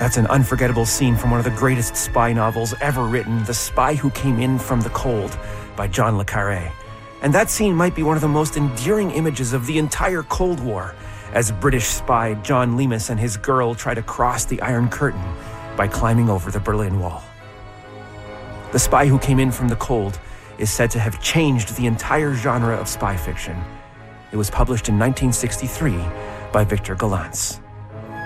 That's an unforgettable scene from one of the greatest spy novels ever written, The Spy Who Came In From the Cold by John le Carré. And that scene might be one of the most endearing images of the entire Cold War, as British spy John Leamas and his girl try to cross the Iron Curtain by climbing over the Berlin Wall. The Spy Who Came In From the Cold is said to have changed the entire genre of spy fiction. It was published in 1963 by Victor Gollancz.